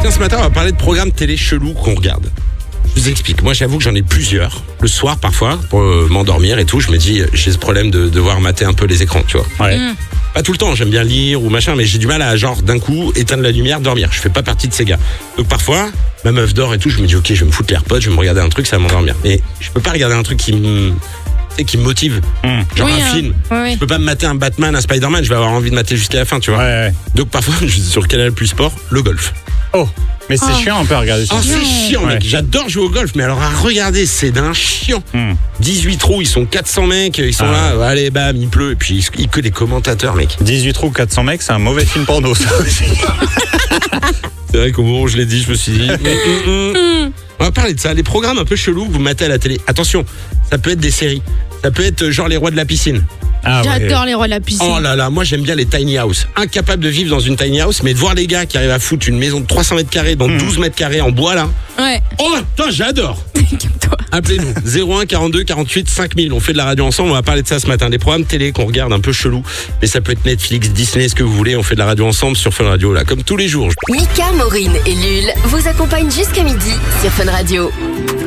Tiens, ce matin, on va parler de programmes télé chelous qu'on regarde. Je vous explique. Moi, j'avoue que j'en ai plusieurs. Le soir, parfois, pour m'endormir et tout, je me dis, j'ai ce problème de devoir mater un peu les écrans, tu vois. Ouais. Pas tout le temps, j'aime bien lire ou machin, mais j'ai du mal à, genre, d'un coup, éteindre la lumière, dormir. Je fais pas partie de ces gars. Donc parfois, ma meuf dort et tout, je me dis, ok, je vais me foutre l'AirPod, je vais me regarder un truc, ça va m'endormir. Mais je peux pas regarder un truc qui me motive. Genre Oui, un film. Oui. Je peux pas me mater un Batman, un Spider-Man, je vais avoir envie de mater jusqu'à la fin, tu vois. Ouais. Donc parfois, je suis sur Canal Plus Sport, le golf. Oh, mais c'est chiant un peu à regarder ça. Oh, c'est chiant, mec. Ouais. J'adore jouer au golf, mais alors à regarder, c'est d'un chiant. 18 trous, ils sont 400 mecs, ils sont là, allez, bam, il pleut, et puis ils que des commentateurs, mec. 18 trous, 400 mecs, c'est un mauvais film porno, ça aussi. C'est vrai qu'au moment où je l'ai dit, je me suis dit. On va parler de ça, les programmes un peu chelous que vous matez à la télé. Attention, ça peut être des séries. Ça peut être genre les rois de la piscine. Ah, ouais. J'adore les rois de la piscine. Oh là là, moi j'aime bien les tiny house. Incapable de vivre dans une tiny house, mais de voir les gars qui arrivent à foutre une maison de 300 mètres carrés dans 12 mètres carrés en bois là. Ouais. Oh putain, j'adore. Calme-toi. Appelez-nous 01 42 48 5000. On fait de la radio ensemble, on va parler de ça ce matin. Des programmes télé qu'on regarde un peu chelou, mais ça peut être Netflix, Disney, ce que vous voulez. On fait de la radio ensemble sur Fun Radio là, comme tous les jours. Mika, Maureen et Lul vous accompagnent jusqu'à midi sur Fun Radio.